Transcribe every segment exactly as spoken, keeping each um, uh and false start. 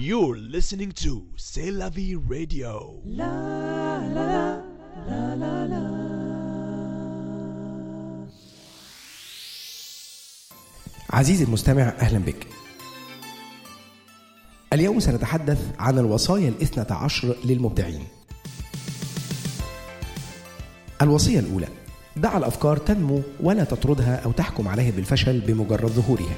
You're listening to C'est la vie radio. La la la la la. عزيزي المستمع، أهلا بك. اليوم سنتحدث عن الوصايا الاثنى عشر للمبدعين. الوصية الأولى: دع الأفكار تنمو ولا تطردها أو تحكم عليها بالفشل بمجرد ظهورها.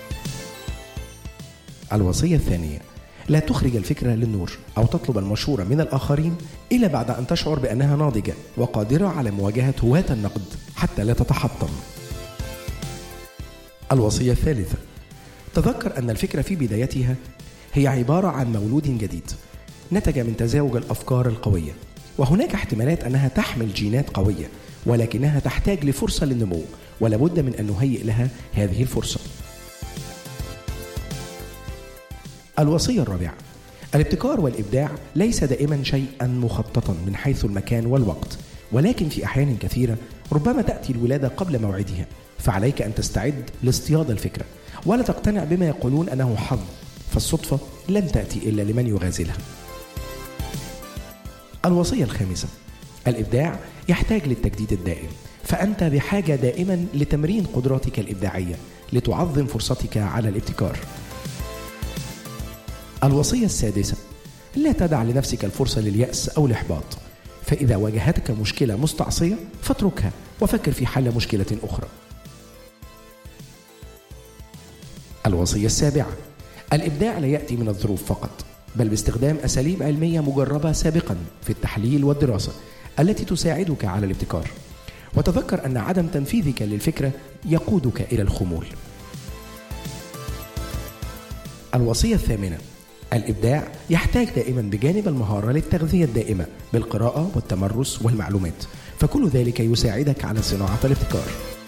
الوصية الثانية: لا تخرج الفكرة للنور أو تطلب المشورة من الآخرين إلا بعد أن تشعر بأنها ناضجة وقادرة على مواجهة هواة النقد حتى لا تتحطم. الوصية الثالثة: تذكر أن الفكرة في بدايتها هي عبارة عن مولود جديد نتج من تزاوج الأفكار القوية، وهناك احتمالات أنها تحمل جينات قوية، ولكنها تحتاج لفرصة للنمو، ولابد من أن نهيئ لها هذه الفرصة. الوصية الرابعة: الابتكار والإبداع ليس دائما شيئا مخططا من حيث المكان والوقت، ولكن في أحيان كثيرة ربما تأتي الولادة قبل موعدها، فعليك أن تستعد لاصطياد الفكرة، ولا تقتنع بما يقولون أنه حظ، فالصدفة لن تأتي إلا لمن يغازلها. الوصية الخامسة: الإبداع يحتاج للتجديد الدائم، فأنت بحاجة دائما لتمرين قدراتك الإبداعية لتعظم فرصتك على الابتكار. الوصية السادسة: لا تدع لنفسك الفرصة لليأس أو الإحباط، فإذا واجهتك مشكلة مستعصية فاتركها وفكر في حل مشكلة أخرى. الوصية السابعة: الإبداع لا يأتي من الظروف فقط، بل باستخدام أساليب علمية مجربة سابقا في التحليل والدراسة التي تساعدك على الابتكار، وتذكر أن عدم تنفيذك للفكرة يقودك إلى الخمول. الوصية الثامنة: الإبداع يحتاج دائما بجانب المهارة للتغذية الدائمة بالقراءة والتمرس والمعلومات، فكل ذلك يساعدك على صناعة الابتكار.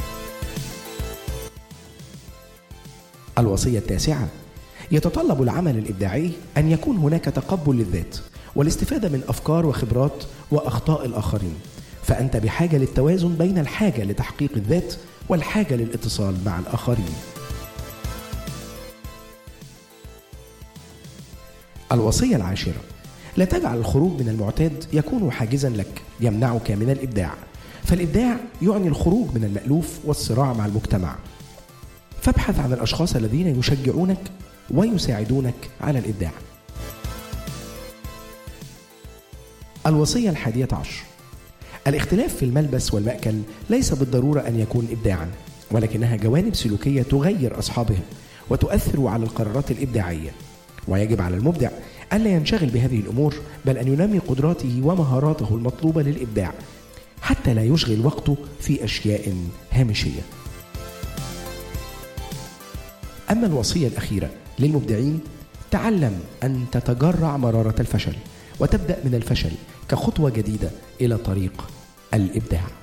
الوصية التاسعة: يتطلب العمل الإبداعي أن يكون هناك تقبل للذات والاستفادة من أفكار وخبرات وأخطاء الآخرين، فأنت بحاجة للتوازن بين الحاجة لتحقيق الذات والحاجة للاتصال مع الآخرين. الوصية العاشرة: لا تجعل الخروج من المعتاد يكون حاجزا لك يمنعك من الإبداع، فالإبداع يعني الخروج من المألوف والصراع مع المجتمع، فابحث عن الأشخاص الذين يشجعونك ويساعدونك على الإبداع. الوصية الحادية عشر: الاختلاف في الملبس والمأكل ليس بالضرورة أن يكون إبداعا، ولكنها جوانب سلوكية تغير أصحابها وتؤثر على القرارات الإبداعية، ويجب على المبدع ألا ينشغل بهذه الأمور، بل أن ينمي قدراته ومهاراته المطلوبة للإبداع حتى لا يشغل وقته في أشياء هامشية. أما الوصية الأخيرة للمبدعين: تعلم أن تتجرع مرارة الفشل وتبدأ من الفشل كخطوة جديدة إلى طريق الإبداع.